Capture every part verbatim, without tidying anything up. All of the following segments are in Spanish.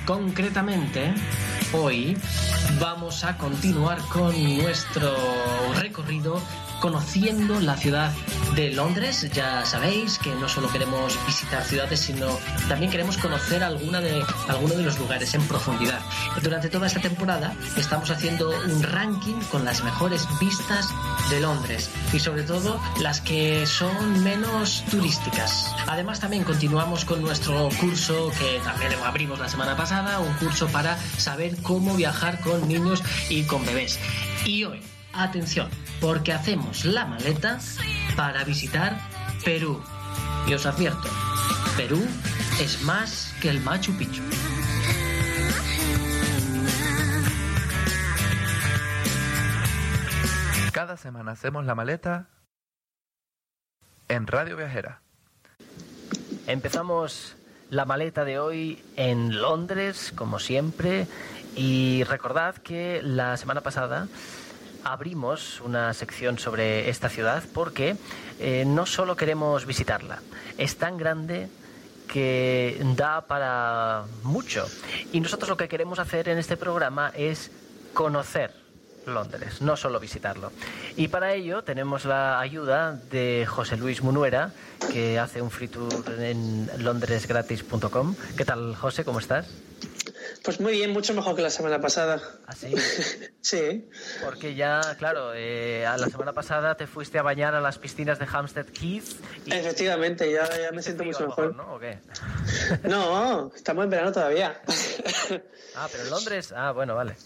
Concretamente, hoy vamos a continuar con nuestro recorrido conociendo la ciudad de Londres. Ya sabéis que no solo queremos visitar ciudades, sino también queremos conocer alguna de, alguno de los lugares en profundidad. Durante toda esta temporada estamos haciendo un ranking con las mejores vistas de Londres y sobre todo las que son menos turísticas. Además también continuamos con nuestro curso que también abrimos la semana pasada, un curso para saber cómo viajar con niños y con bebés. Y hoy, atención, porque hacemos la maleta para visitar Perú. Y os advierto, Perú es más que el Machu Picchu. Cada semana hacemos la maleta en Radio Viajera. Empezamos la maleta de hoy en Londres, como siempre, y recordad que la semana pasada abrimos una sección sobre esta ciudad porque eh, no solo queremos visitarla, es tan grande que da para mucho. Y nosotros lo que queremos hacer en este programa es conocer Londres, no solo visitarlo. Y para ello tenemos la ayuda de José Luis Munuera, que hace un free tour en londres gratis punto com. ¿Qué tal, José? ¿Cómo estás? Pues muy bien, mucho mejor que la semana pasada. ¿Ah, sí? Sí. Porque ya, claro, eh, a la semana pasada te fuiste a bañar a las piscinas de Hampstead Heath. Y... Efectivamente, ya, ya me siento mucho mejor. mejor, ¿no? ¿O qué? No, estamos en verano todavía. Ah, pero en Londres, ah, bueno, vale.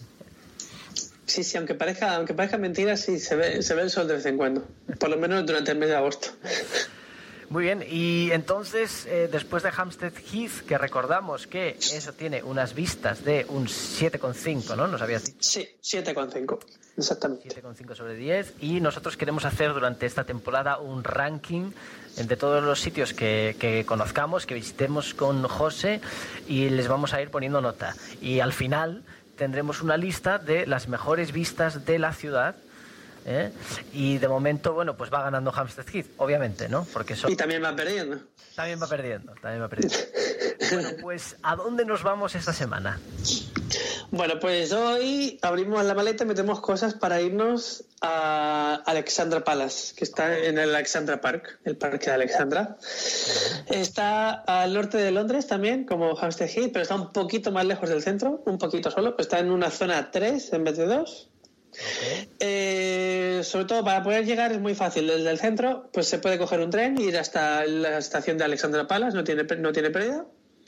Sí, sí, aunque parezca, aunque parezca mentira, sí, se ve, se ve el sol de vez en cuando. Por lo menos durante el mes de agosto. Muy bien, y entonces, eh, después de Hampstead Heath, que recordamos que eso tiene unas vistas de un siete coma cinco, ¿no? ¿Nos habías dicho? Sí, siete coma cinco, exactamente. siete coma cinco sobre diez, y nosotros queremos hacer durante esta temporada un ranking de todos los sitios que, que conozcamos, que visitemos con José, y les vamos a ir poniendo nota. Y al final tendremos una lista de las mejores vistas de la ciudad. ¿Eh? Y de momento, bueno, pues va ganando Hampstead Heath, obviamente, ¿no? Porque son... Y también va perdiendo. También va perdiendo, también va perdiendo. Bueno, pues ¿a dónde nos vamos esta semana? Bueno, pues hoy abrimos la maleta y metemos cosas para irnos a Alexandra Palace, que está en el Alexandra Park, el parque de Alexandra. Está al norte de Londres también, como Hampstead Heath, pero está un poquito más lejos del centro, un poquito solo. Está en una zona tres en vez de dos. Okay. Eh, sobre todo para poder llegar es muy fácil. Desde el centro pues se puede coger un tren y ir hasta la estación de Alexandra Palace, no tiene, no tiene pérdida,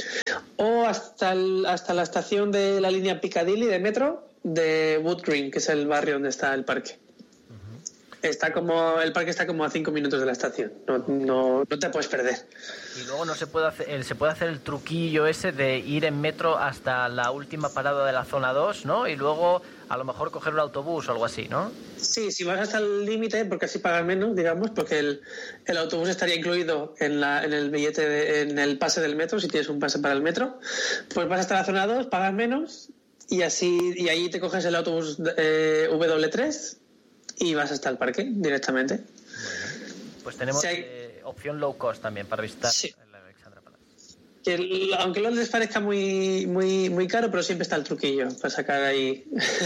o hasta, el, hasta la estación de la línea Piccadilly de metro de Wood Green, que es el barrio donde está el parque. Uh-huh. Está como, el parque está como a cinco minutos de la estación, no, no, no te puedes perder. Y luego no se puede hacer, se puede hacer el truquillo ese de ir en metro hasta la última parada de la zona dos, ¿no? Y luego a lo mejor coger un autobús o algo así, ¿no? Sí, si vas hasta el límite, porque así pagas menos, digamos, porque el, el autobús estaría incluido en, la, en el billete, de, en el pase del metro, si tienes un pase para el metro, pues vas hasta la zona dos, pagas menos y así y ahí te coges el autobús eh, doble u tres y vas hasta el parque directamente. Bueno, pues tenemos si hay... eh, opción low cost también para visitar sí. el Alexandra Palace. Que, aunque Londres parezca muy muy muy caro, pero siempre está el truquillo para sacar ahí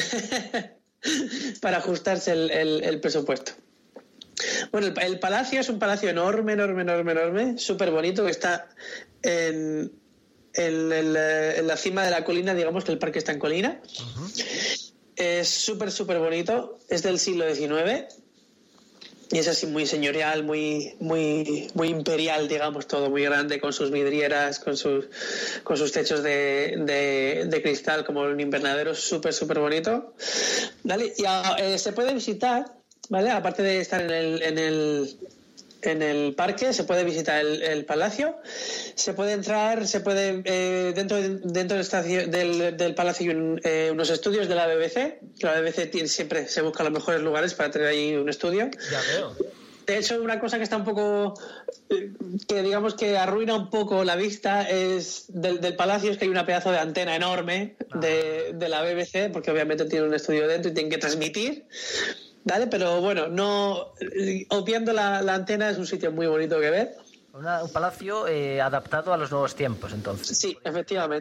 para ajustarse el, el, el presupuesto. Bueno, el, el palacio es un palacio enorme, enorme, enorme, enorme, súper bonito, que está en, en, en, en la cima de la colina, digamos que el parque está en colina. Uh-huh. Es súper, súper bonito, es del siglo diecinueve. Y es así muy señorial, muy muy muy imperial, digamos, todo muy grande, con sus vidrieras, con sus con sus techos de, de, de cristal, como un invernadero, súper, súper bonito. ¿Vale? Y eh, se puede visitar, ¿vale? Aparte de estar en el, en el, en el parque, se puede visitar el, el palacio, se puede entrar, se puede eh, dentro, dentro del, estacio, del, del palacio hay un, eh, unos estudios de la B B C, que la B B C tiene, siempre se busca los mejores lugares para tener ahí un estudio. Ya veo. De hecho, una cosa que está un poco, que digamos que arruina un poco la vista es del, del palacio, es que hay una pedazo de antena enorme ah. de, de la B B C, porque obviamente tiene un estudio dentro y tienen que transmitir. ¿Vale? Pero bueno, no obviando la, la antena, es un sitio muy bonito que ver. Una, un palacio eh, adaptado a los nuevos tiempos, entonces. Sí, efectivamente.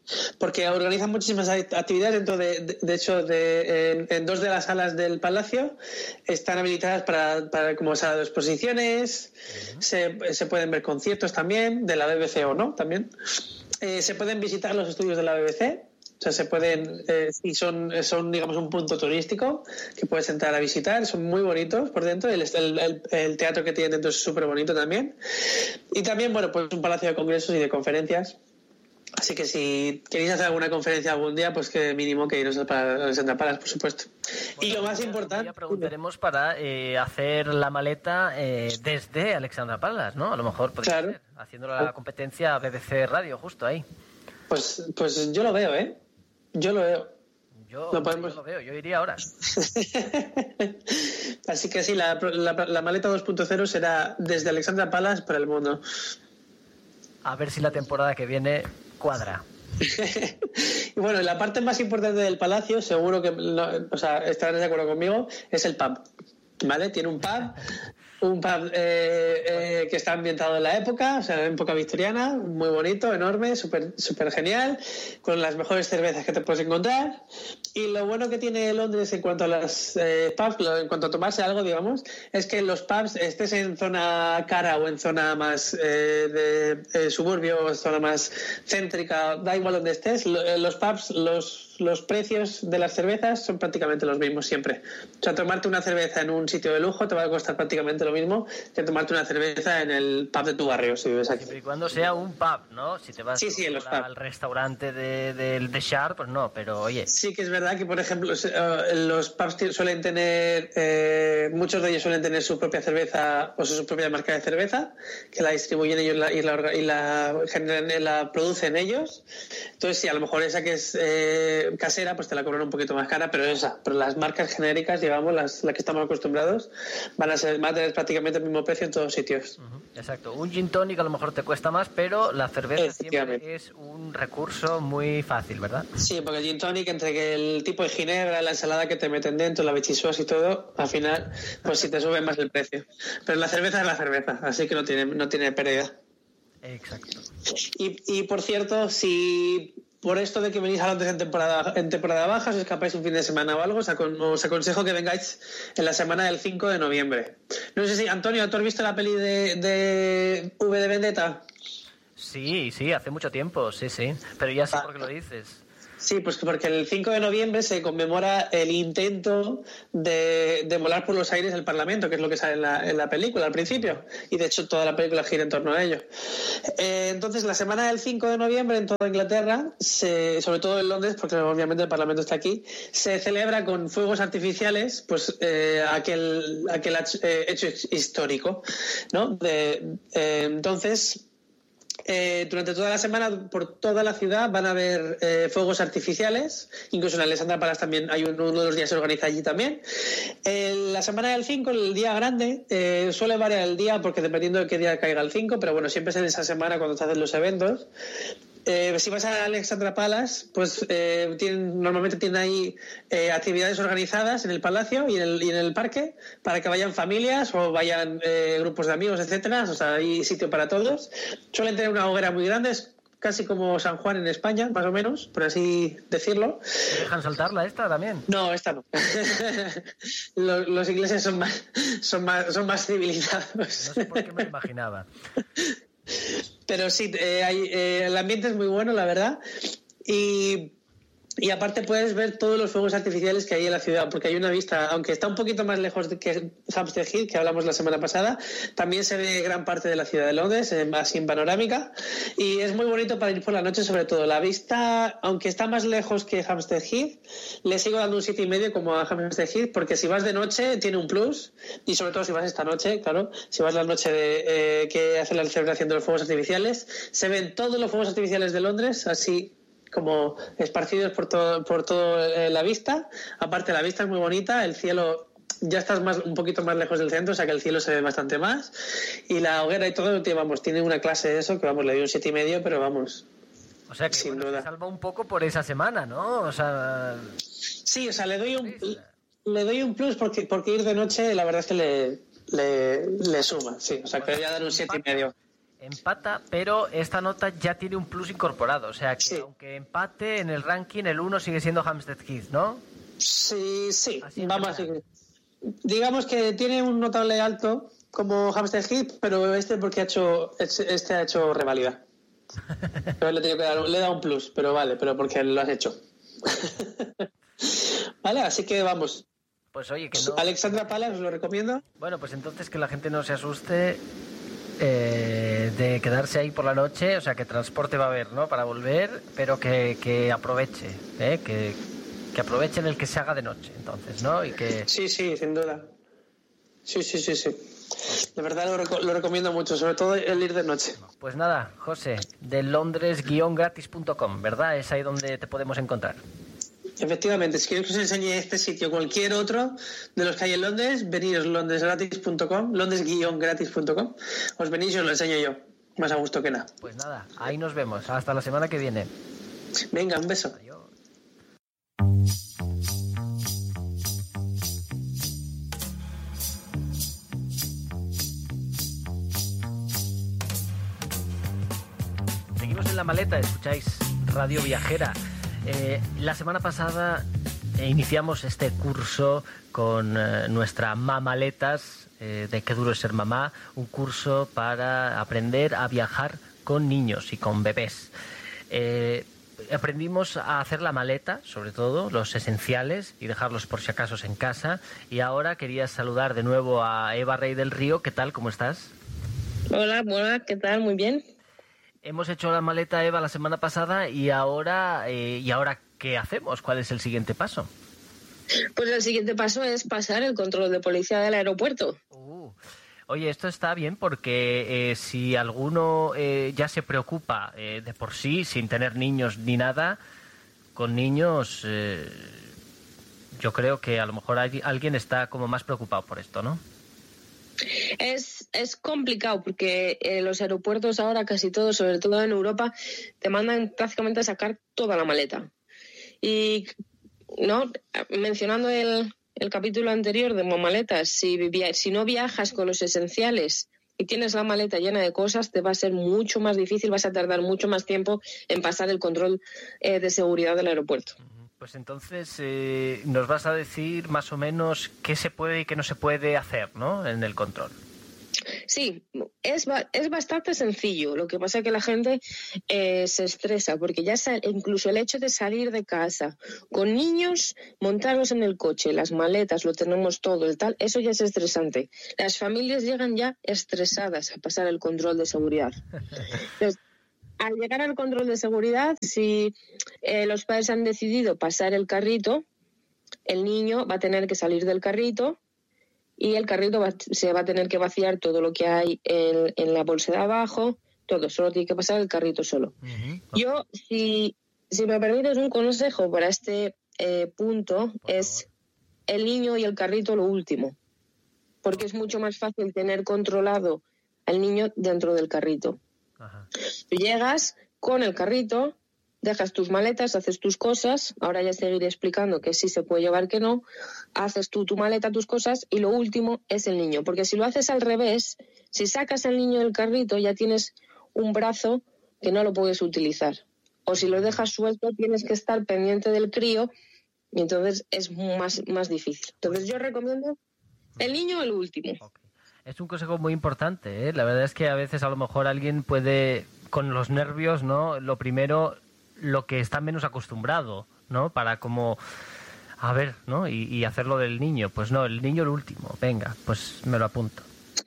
porque organizan muchísimas actividades dentro de, de, de hecho, de, en, en dos de las salas del Palacio están habilitadas para, para como sala de exposiciones, uh-huh. se, se pueden ver conciertos también, de la B B C o no, también. Eh, se pueden visitar los estudios de la B B C, o sea, se pueden, eh, y son, son, digamos, un punto turístico que puedes entrar a visitar, son muy bonitos por dentro, el, el, el teatro que tienen dentro es súper bonito también, y también, bueno, pues un palacio de congresos y de conferencias. Así que si queréis hacer alguna conferencia algún día, pues que mínimo que iros para Alexandra Palace, por supuesto. Bueno, y lo más importante... Ya preguntaremos para eh, hacer la maleta eh, desde Alexandra Palace, ¿no? A lo mejor podría claro. ser, haciendo la competencia a B B C Radio, justo ahí. Pues, pues yo lo veo, ¿eh? Yo lo veo. Yo lo, podemos... yo lo veo, yo iría ahora. Así que sí, la, la, la maleta dos punto cero será desde Alexandra Palace para el mundo. A ver si la temporada que viene... cuadra. Y bueno, la parte más importante del palacio, seguro que no, o sea, estarán de acuerdo conmigo, es el pub, ¿vale? Tiene un pub, un pub eh, eh, que está ambientado en la época, o sea, en época victoriana, muy bonito, enorme, súper súper genial, con las mejores cervezas que te puedes encontrar. Y lo bueno que tiene Londres en cuanto a las eh, pubs, en cuanto a tomarse algo, digamos, es que los pubs, estés en zona cara o en zona más eh, de eh, suburbio o zona más céntrica, da igual donde estés, lo, los pubs, los los precios de las cervezas son prácticamente los mismos siempre. O sea, tomarte una cerveza en un sitio de lujo te va a costar prácticamente lo mismo que tomarte una cerveza en el pub de tu barrio, si vives aquí. Siempre y cuando sea un pub, ¿no? Si te vas sí, sí, en los al restaurante de, de, de Shard, pues no, pero oye. Sí que es verdad que, por ejemplo, los pubs suelen tener, eh, muchos de ellos suelen tener su propia cerveza o su propia marca de cerveza, que la distribuyen ellos y la, y la, generan, la producen ellos. Entonces, sí, a lo mejor esa que es... Eh, casera, pues te la cobran un poquito más cara, pero esa, pero las marcas genéricas, digamos, las, las que estamos acostumbrados, van a ser, van a tener prácticamente el mismo precio en todos sitios. Uh-huh. Exacto, un gin tonic a lo mejor te cuesta más, pero la cerveza siempre es un recurso muy fácil, ¿verdad? Sí, porque el gin tonic, entre que el tipo de ginebra, la ensalada que te meten dentro, la bichisauce y todo, al final, pues sí te sube más el precio. Pero la cerveza es la cerveza, así que no tiene, no tiene pérdida. Exacto. Y, y por cierto, si por esto de que venís a Londres en temporada, en temporada baja, os escapáis un fin de semana o algo, os, acon, os aconsejo que vengáis en la semana del cinco de noviembre. No sé si, Antonio, ¿tú has visto la peli de, de V de Vendetta? Sí, sí, hace mucho tiempo, sí, sí. Pero ya sé ah. por qué lo dices. Sí, pues porque el cinco de noviembre se conmemora el intento de, de volar por los aires el Parlamento, que es lo que sale en la, en la película al principio, y de hecho toda la película gira en torno a ello. Eh, entonces, la semana del cinco de noviembre en toda Inglaterra, se, sobre todo en Londres, porque obviamente el Parlamento está aquí, se celebra con fuegos artificiales pues eh, aquel, aquel eh, hecho histórico, ¿no? De, eh, entonces... Eh, durante toda la semana por toda la ciudad van a haber eh, fuegos artificiales, incluso en Alexandra Palace también hay un, uno de los días se organiza allí también. Eh, la semana del cinco, el día grande, eh, suele variar el día porque dependiendo de qué día caiga el cinco, pero bueno, siempre es en esa semana cuando se hacen los eventos. Eh, si vas a Alexandra Palace, pues eh, tienen, normalmente tienen ahí eh, actividades organizadas en el palacio y en el, y en el parque para que vayan familias o vayan eh, grupos de amigos, etcétera. O sea, hay sitio para todos. Suelen tener una hoguera muy grande, es casi como San Juan en España, más o menos, por así decirlo. ¿Te dejan saltarla esta también? No, esta no. los, los ingleses son más, son más, son más civilizados. No sé por qué me imaginaba. Pero sí, eh, hay, eh, el ambiente es muy bueno, la verdad. Y, y aparte puedes ver todos los fuegos artificiales que hay en la ciudad, porque hay una vista, aunque está un poquito más lejos de que Hampstead Heath, que hablamos la semana pasada, también se ve gran parte de la ciudad de Londres, eh, así en panorámica. Y es muy bonito para ir por la noche, sobre todo. La vista, aunque está más lejos que Hampstead Heath, le sigo dando un siete y medio como a Hampstead Heath, porque si vas de noche tiene un plus, y sobre todo si vas esta noche, claro, si vas la noche de, eh, que hace la celebración de los fuegos artificiales, se ven todos los fuegos artificiales de Londres, así como esparcidos por todo por toda la vista. Aparte, la vista es muy bonita, el cielo, ya estás más un poquito más lejos del centro, o sea que el cielo se ve bastante más, y la hoguera y todo, vamos, tiene una clase de eso que, vamos, le doy un siete y medio, pero vamos, o sea que sin bueno, duda. Te salva un poco por esa semana, ¿no? O sea... Sí, o sea, le doy un le doy un plus porque porque ir de noche, la verdad es que le le, le suma, sí, o sea, que voy a dar un siete y medio. Empata, pero esta nota ya tiene un plus incorporado. O sea que Sí. aunque empate en el ranking, el uno sigue siendo Hampstead Heath, ¿no? Sí, sí, Así en vamos a general. seguir. Digamos que tiene un notable alto como Hampstead Heath, pero este porque ha hecho este ha hecho revalida. Pero le, tengo que dar, le he dado un plus, pero vale, pero porque lo has hecho. Vale, así que vamos. Pues oye, que no... Alexandra Palace, os lo recomiendo. Bueno, pues entonces que la gente no se asuste eh, de quedarse ahí por la noche, o sea que transporte va a haber, ¿no? Para volver, pero que, que aproveche, ¿eh? Que, que aprovechen el que se haga de noche, entonces, ¿no? Y que... Sí, sí, sin duda. Sí, sí, sí, sí. De verdad lo, reco- lo recomiendo mucho, sobre todo el ir de noche. Pues nada, José, de londres guion gratis punto com, ¿verdad? Es ahí donde te podemos encontrar. Efectivamente, si queréis que os enseñe este sitio o cualquier otro de los que hay en Londres, veniros londres gratis punto com, londres guion gratis punto com, os venís y os lo enseño yo, más a gusto que nada. Pues nada, ahí nos vemos. Hasta la semana que viene. Venga, un beso. Adiós. Seguimos en la maleta, escucháis Radio Viajera. Eh, la semana pasada eh, iniciamos este curso con eh, nuestra Mamaletas, eh, de Qué duro es ser mamá, un curso para aprender a viajar con niños y con bebés. Eh, aprendimos a hacer la maleta, sobre todo, los esenciales, y dejarlos por si acaso en casa. Y ahora quería saludar de nuevo a Eva Rey del Río. ¿Qué tal? ¿Cómo estás? Hola, hola, ¿qué tal? Muy bien. Hemos hecho la maleta, Eva, la semana pasada y ahora, eh, ¿y ahora qué hacemos? ¿Cuál es el siguiente paso? Pues el siguiente paso es pasar el control de policía del aeropuerto. Uh, oye, esto está bien porque eh, si alguno eh, ya se preocupa eh, de por sí, sin tener niños ni nada, con niños eh, yo creo que a lo mejor hay, alguien está como más preocupado por esto, ¿no? Es, es complicado porque eh, los aeropuertos ahora casi todos, sobre todo en Europa, te mandan prácticamente a sacar toda la maleta. Y no mencionando el, el capítulo anterior de maletas, si, vivia, si no viajas con los esenciales y tienes la maleta llena de cosas, te va a ser mucho más difícil, vas a tardar mucho más tiempo en pasar el control eh, de seguridad del aeropuerto. Pues entonces eh, nos vas a decir más o menos qué se puede y qué no se puede hacer, ¿no? En el control. Sí, es, es bastante sencillo. Lo que pasa es que la gente eh, se estresa porque ya sal, incluso el hecho de salir de casa con niños, montarlos en el coche, las maletas, lo tenemos todo, el tal, eso ya es estresante. Las familias llegan ya estresadas a pasar el control de seguridad. Entonces, al llegar al control de seguridad, si eh, los padres han decidido pasar el carrito, el niño va a tener que salir del carrito y el carrito va, se va a tener que vaciar todo lo que hay en, en la bolsa de abajo, todo, solo tiene que pasar el carrito solo. Uh-huh. Yo, si, si me permites un consejo para este eh, punto, Por es favor. El niño y el carrito lo último, porque es mucho más fácil tener controlado al niño dentro del carrito. Ajá. Tú llegas con el carrito, dejas tus maletas, haces tus cosas, ahora ya seguiré explicando que sí se puede llevar, que no, haces tú tu maleta, tus cosas, y lo último es el niño, porque si lo haces al revés, si sacas al niño del carrito ya tienes un brazo que no lo puedes utilizar, o si lo dejas suelto tienes que estar pendiente del crío y entonces es más, más difícil. Entonces yo recomiendo el niño el último. Okay. Es un consejo muy importante, ¿eh? La verdad es que a veces a lo mejor alguien puede, con los nervios, ¿no? Lo primero, lo que está menos acostumbrado, ¿no? Para como, a ver, ¿no? Y, y hacerlo del niño. Pues no, el niño el último. Venga, pues me lo apunto.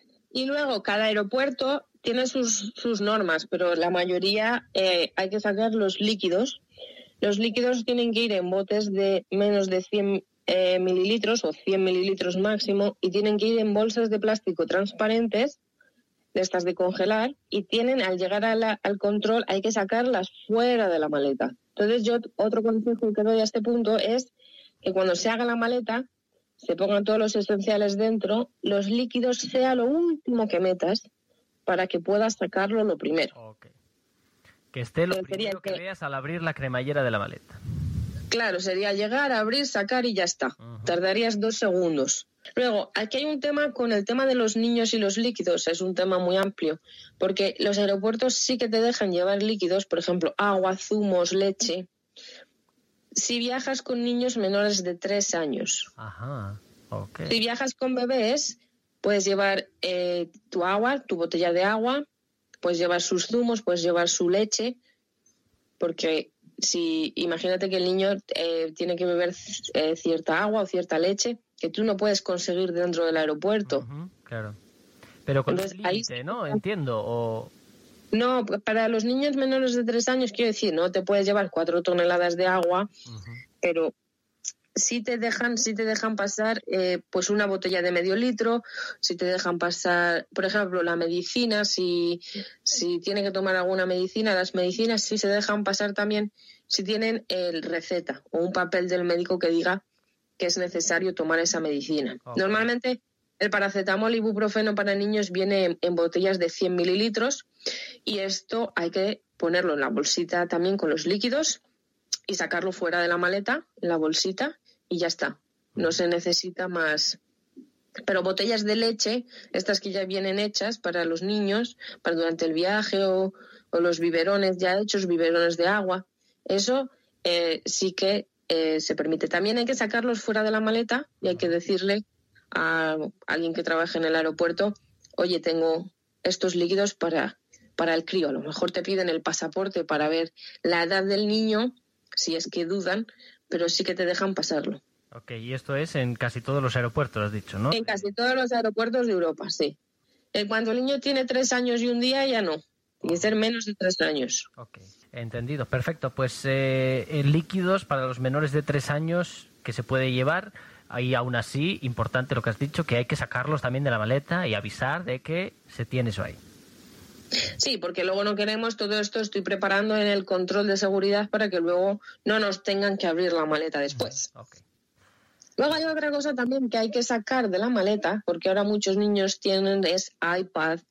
Y luego, cada aeropuerto tiene sus, sus normas, pero la mayoría eh, hay que sacar los líquidos. Los líquidos tienen que ir en botes de menos de cien Eh, mililitros o cien mililitros máximo y tienen que ir en bolsas de plástico transparentes, de estas de congelar, y tienen, al llegar a la, al control, hay que sacarlas fuera de la maleta. Entonces yo, otro consejo que doy a este punto es que cuando se haga la maleta, se pongan todos los esenciales dentro, los líquidos sea lo último que metas para que puedas sacarlo lo primero. Okay. Que esté lo Pero primero que, que veas al abrir la cremallera de la maleta. Claro, sería llegar, abrir, sacar y ya está. Uh-huh. Tardarías dos segundos. Luego, aquí hay un tema con el tema de los niños y los líquidos. Es un tema muy amplio, porque los aeropuertos sí que te dejan llevar líquidos, por ejemplo, agua, zumos, leche, si viajas con niños menores de tres años. Ajá, ok. Si viajas con bebés, puedes llevar eh, tu agua, tu botella de agua, puedes llevar sus zumos, puedes llevar su leche, porque si imagínate que el niño eh, tiene que beber eh, cierta agua o cierta leche que tú no puedes conseguir dentro del aeropuerto. Uh-huh, claro. Pero con Entonces, un límite, ahí... ¿no? Entiendo. O... No, para los niños menores de tres años, quiero decir, no te puedes llevar cuatro toneladas de agua, uh-huh. pero sí te dejan, sí te dejan pasar eh, pues una botella de medio litro, si te dejan pasar, por ejemplo, la medicina, si, si tiene que tomar alguna medicina, las medicinas sí se dejan pasar también si tienen el receta o un papel del médico que diga que es necesario tomar esa medicina. Okay. Normalmente el paracetamol y ibuprofeno para niños viene en botellas de cien mililitros y esto hay que ponerlo en la bolsita también con los líquidos y sacarlo fuera de la maleta, en la bolsita, y ya está. No se necesita más. Pero botellas de leche, estas que ya vienen hechas para los niños, para durante el viaje, o, o los biberones ya hechos, biberones de agua, eso eh, sí que eh, se permite. También hay que sacarlos fuera de la maleta y hay que decirle a alguien que trabaje en el aeropuerto, oye, tengo estos líquidos para, para el crío. A lo mejor te piden el pasaporte para ver la edad del niño, si es que dudan, pero sí que te dejan pasarlo. Ok, y esto es en casi todos los aeropuertos, has dicho, ¿no? En casi todos los aeropuertos de Europa, sí. En cuanto el niño tiene tres años y un día, ya no. Tiene que ser menos de tres años. Ok, entendido. Perfecto. Pues eh, líquidos para los menores de tres años que se puede llevar. Ahí aún así, importante lo que has dicho, que hay que sacarlos también de la maleta y avisar de que se tiene eso ahí. Sí, porque luego no queremos todo esto, estoy preparando en el control de seguridad para que luego no nos tengan que abrir la maleta después. Okay. Luego hay otra cosa también que hay que sacar de la maleta, porque ahora muchos niños tienen es iPad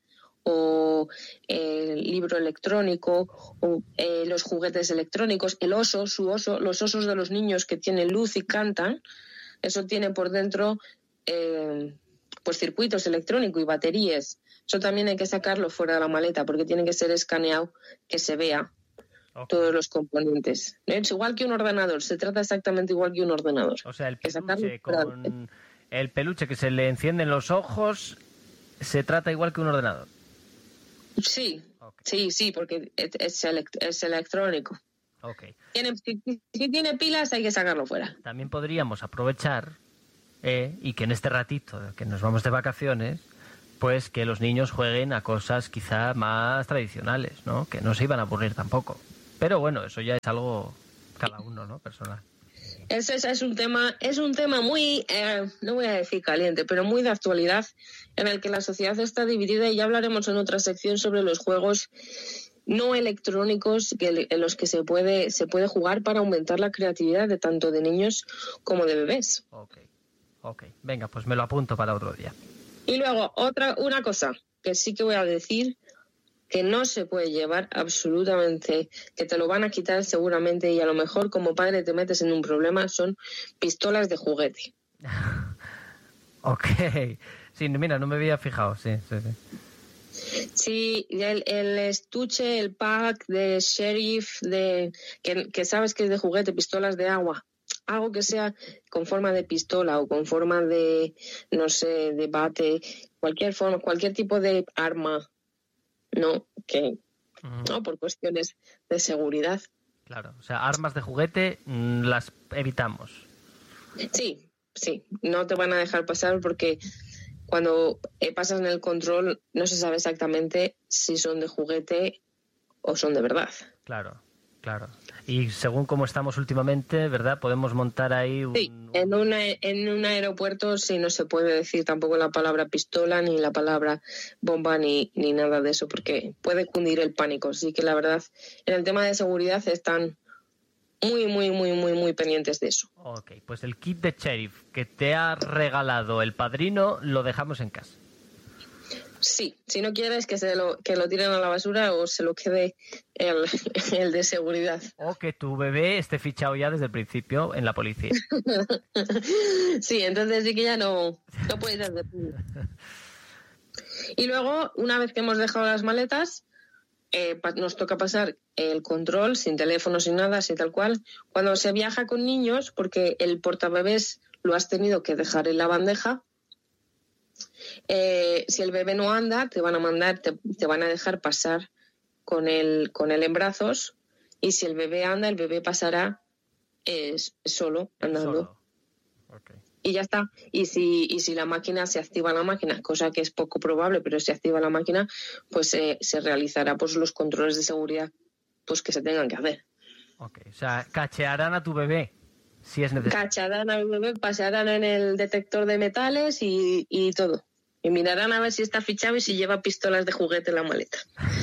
o eh, libro electrónico o eh, los juguetes electrónicos, el oso, su oso, los osos de los niños que tienen luz y cantan, eso tiene por dentro eh, pues circuitos electrónicos y baterías. Eso también hay que sacarlo fuera de la maleta porque tiene que ser escaneado, que se vea okay. todos los componentes. Es igual que un ordenador, se trata exactamente igual que un ordenador. O sea, el peluche, con el peluche que se le encienden los ojos, se trata igual que un ordenador. Sí, okay. sí, sí, porque es, elect- es electrónico. Okay. Tiene, si, si tiene pilas hay que sacarlo fuera. También podríamos aprovechar eh, y que en este ratito que nos vamos de vacaciones, pues que los niños jueguen a cosas quizá más tradicionales, ¿no? Que no se iban a aburrir tampoco. Pero bueno, eso ya es algo cada uno, ¿no? Personal. Ese es, es un tema, es un tema muy, eh, no voy a decir caliente, pero muy de actualidad, en el que la sociedad está dividida y ya hablaremos en otra sección sobre los juegos no electrónicos que, en los que se puede, se puede jugar para aumentar la creatividad de tanto de niños como de bebés. Ok, ok. Venga, pues me lo apunto para otro día. Y luego, otra, una cosa que sí que voy a decir, que no se puede llevar absolutamente, que te lo van a quitar seguramente y a lo mejor como padre te metes en un problema, son pistolas de juguete. Ok. Sí, mira, no me había fijado, sí, sí, sí. Sí, el, el estuche, el pack de sheriff, de que, que sabes que es de juguete, pistolas de agua, algo que sea con forma de pistola o con forma de, no sé, de bate, cualquier forma, cualquier tipo de arma, no, que uh-huh. no, por cuestiones de seguridad. Claro, o sea, armas de juguete mmm, las evitamos. Sí, sí, no te van a dejar pasar porque cuando pasas en el control no se sabe exactamente si son de juguete o son de verdad. Claro, claro. Y según cómo estamos últimamente, ¿verdad? Podemos montar ahí un... Sí, en, una, en un aeropuerto sí no se puede decir tampoco la palabra pistola, ni la palabra bomba, ni, ni nada de eso, porque puede cundir el pánico. Así que la verdad, en el tema de seguridad están muy, muy, muy, muy, muy pendientes de eso. Ok, pues el kit de sheriff que te ha regalado el padrino lo dejamos en casa. Sí, si no quieres que se lo que lo tiren a la basura o se lo quede el, el de seguridad. O que tu bebé esté fichado ya desde el principio en la policía. Sí, entonces sí que ya no, no puedes hacer. Y luego, una vez que hemos dejado las maletas, eh, pa- nos toca pasar el control sin teléfono, sin nada, así tal cual. Cuando se viaja con niños, porque el portabebés lo has tenido que dejar en la bandeja, eh, si el bebé no anda, te van a mandar, te, te van a dejar pasar con él, con él en brazos, y si el bebé anda, el bebé pasará eh, solo, andando. Solo. Okay. Y ya está. Y si, y si la máquina, se activa la máquina, cosa que es poco probable, pero si activa la máquina, pues eh, se realizará pues los controles de seguridad pues que se tengan que hacer. Okay. O sea, cachearán a tu bebé si es necesario. Cacharán al bebé, pasarán en el detector de metales y, y todo. Y mirarán a ver si está fichado y si lleva pistolas de juguete en la maleta.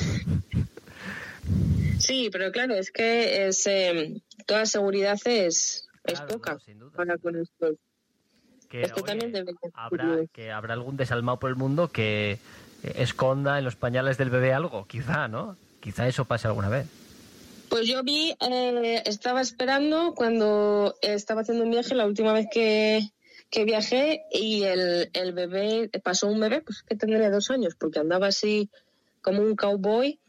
Sí, pero claro, es que es, eh, toda seguridad es, es Claro, poca. no, sin duda. Para con esto. Que, Es que oye, también debe ser habrá, curioso. que habrá algún desalmado por el mundo que eh, esconda en los pañales del bebé algo, quizá, ¿no? Quizá eso pase alguna vez. Pues yo vi, eh, estaba esperando cuando estaba haciendo un viaje, la última vez que, que viajé, y el, el bebé, pasó un bebé, pues que tendría dos años, porque andaba así como un cowboy,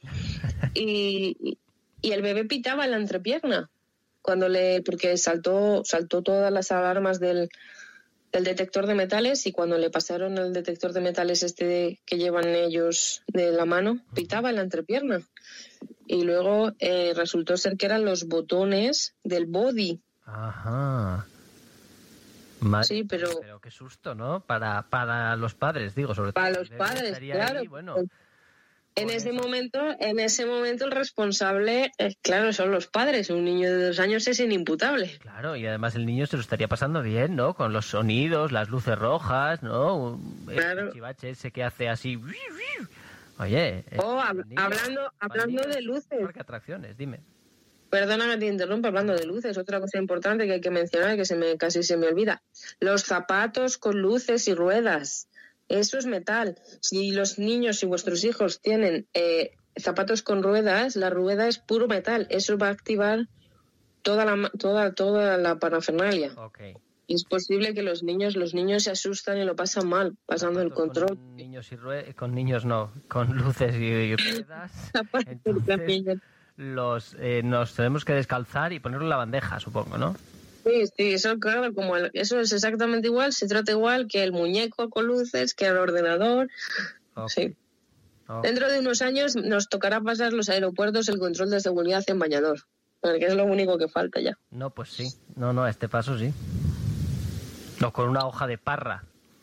y, y el bebé pitaba en la entrepierna, cuando le, porque saltó, saltó todas las alarmas del, del detector de metales, y cuando le pasaron el detector de metales este de- que llevan ellos de la mano, pitaba en la entrepierna. Y luego eh, resultó ser que eran los botones del body. Ajá. Madre, Sí, pero- pero qué susto, ¿no? Para, para los padres, digo, sobre todo. Para El los bebé padres, estaría claro. ahí, bueno, En con ese eso. momento, en ese momento el responsable, eh, claro, son los padres. Un niño de dos años es inimputable. Claro, y además el niño se lo estaría pasando bien, ¿no? Con los sonidos, las luces rojas, ¿no? El Claro. chivache ese que hace así. Oye. eh, Oh, hab- los niños- hablando, los hablando niños, de luces. Parque atracciones, dime. Perdona que te interrumpa, hablando de luces, otra cosa importante que hay que mencionar, que se me casi se me olvida. Los zapatos con luces y ruedas. Eso es metal. Si los niños y vuestros hijos tienen eh, zapatos con ruedas, la rueda es puro metal. Eso va a activar toda la ma- toda toda la parafernalia. Ok. Y es posible que los niños los niños se asustan y lo pasan mal, pasando el Zapatos control. Con niños y rue- con niños no, con luces y, y ruedas. Zapatos Entonces, los eh, nos tenemos que descalzar y ponerlo en la bandeja, supongo, ¿no? Sí, sí, eso, claro, como el- eso es exactamente igual, se trata igual que el muñeco con luces, que el ordenador. Ok. Sí. Ok. Dentro de unos años nos tocará pasar los aeropuertos el control de seguridad en bañador, porque es lo único que falta ya. No, pues sí. No, no, a este paso sí. No, con una hoja de parra.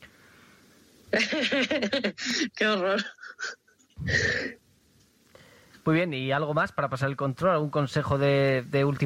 Qué horror. Muy bien, ¿y algo más para pasar el control? ¿Algún consejo de, de última